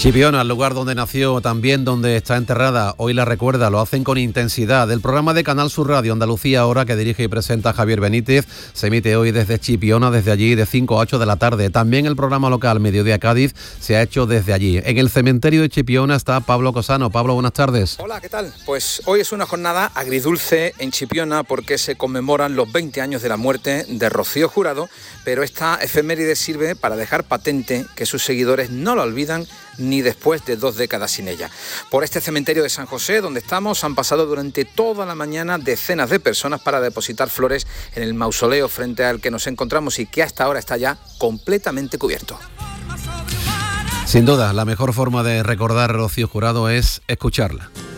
Chipiona, el lugar donde nació, también donde está enterrada, hoy la recuerda, lo hacen con intensidad. El programa de Canal Sur Radio Andalucía Ahora, que dirige y presenta Javier Benítez, se emite hoy desde Chipiona, desde allí de 5 a 8 de la tarde. También el programa local Mediodía Cádiz se ha hecho desde allí. En el cementerio de Chipiona está Pablo Cosano. Pablo, buenas tardes. Hola, ¿qué tal? Pues hoy es una jornada agridulce en Chipiona porque se conmemoran los 20 años de la muerte de Rocío Jurado, pero esta efeméride sirve para dejar patente que sus seguidores no la olvidan ni después de 2 décadas sin ella. Por este cementerio de San José, donde estamos, han pasado durante toda la mañana decenas de personas para depositar flores en el mausoleo frente al que nos encontramos y que hasta ahora está ya completamente cubierto. Sin duda, la mejor forma de recordar a Rocío Jurado es escucharla.